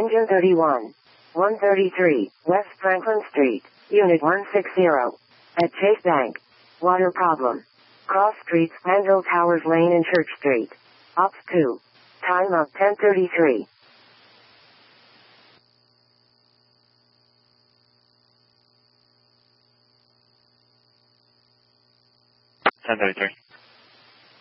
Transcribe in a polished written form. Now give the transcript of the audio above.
Engine 31. 133, West Franklin Street, Unit 160. At Chase Bank. Water problem. Cross streets, Manville Towers Lane and Church Street. Ops 2. Time of 10:33. 10:33.